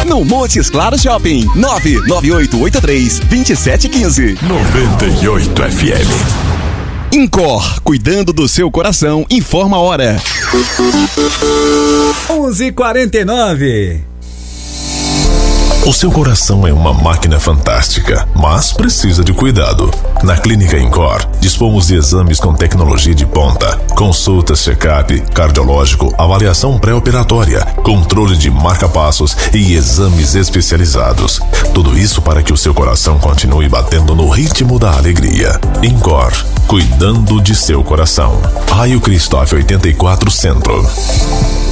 no Montes Claros Shopping. 99883-2715. 98 FM. Incor, cuidando do seu coração, informa a hora. 11h49. O seu coração é uma máquina fantástica, mas precisa de cuidado. Na Clínica Incor, dispomos de exames com tecnologia de ponta, consultas, check-up, cardiológico, avaliação pré-operatória, controle de marca-passos e exames especializados. Tudo isso para que o seu coração continue batendo no ritmo da alegria. Incor, cuidando de seu coração. Raio Christophe 84 Centro.